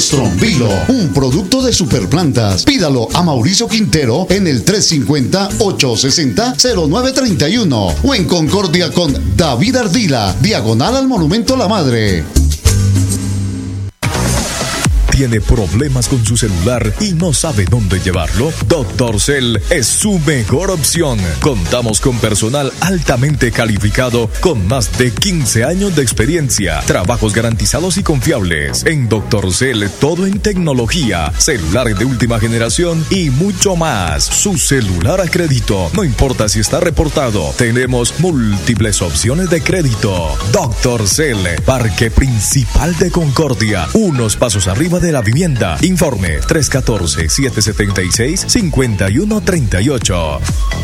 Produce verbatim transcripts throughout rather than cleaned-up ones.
Estrombilo, un producto de Superplantas. Pídalo a Mauricio Quintero en el tres cinco cero, ocho seis cero, cero nueve tres uno o en Concordia con David Ardila, diagonal al Monumento a la Madre. ¿Tiene problemas con su celular y no sabe dónde llevarlo? Doctor Cell es su mejor opción. Contamos con personal altamente calificado con más de quince años de experiencia, trabajos garantizados y confiables. En Doctor Cell, todo en tecnología, celulares de última generación y mucho más. Su celular a crédito, no importa si está reportado, tenemos múltiples opciones de crédito. Doctor Cell, Parque Principal de Concordia, unos pasos arriba de de la vivienda. Informe tres uno cuatro, siete siete seis, cinco uno tres ocho.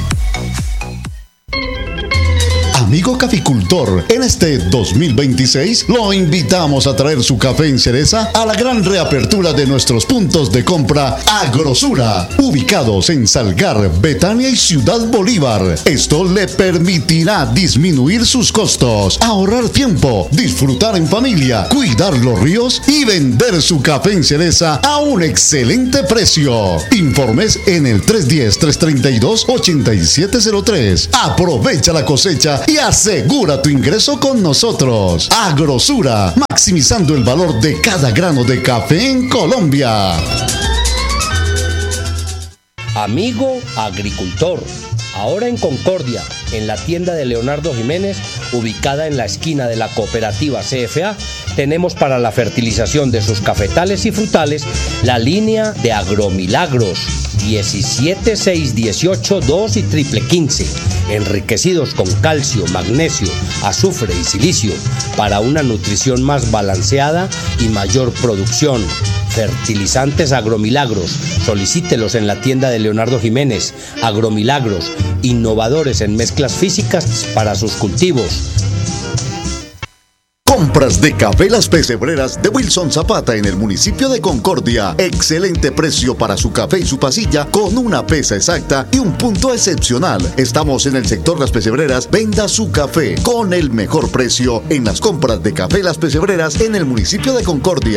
Amigo caficultor, en este dos mil veintiséis lo invitamos a traer su café en cereza a la gran reapertura de nuestros puntos de compra Agrosura, ubicados en Salgar, Betania y Ciudad Bolívar. Esto le permitirá disminuir sus costos, ahorrar tiempo, disfrutar en familia, cuidar los ríos y vender su café en cereza a un excelente precio. Informes en el tres uno cero, tres tres dos, ocho siete cero tres. Aprovecha la cosecha y asegura tu ingreso con nosotros. Agrosura, maximizando el valor de cada grano de café en Colombia. Amigo agricultor, ahora en Concordia, en la tienda de Leonardo Jiménez, ubicada en la esquina de la cooperativa C F A, tenemos para la fertilización de sus cafetales y frutales la línea de Agromilagros diecisiete, seis, dieciocho, dos y triple quince, enriquecidos con calcio, magnesio, azufre y silicio para una nutrición más balanceada y mayor producción. Fertilizantes Agromilagros, solicítelos en la tienda de Leonardo Jiménez. Agromilagros, innovadores en mezclas físicas para sus cultivos. Compras de café Las Pesebreras de Wilson Zapata en el municipio de Concordia. Excelente precio para su café y su pasilla con una pesa exacta y un punto excepcional. Estamos en el sector Las Pesebreras. Venda su café con el mejor precio en las compras de café Las Pesebreras en el municipio de Concordia.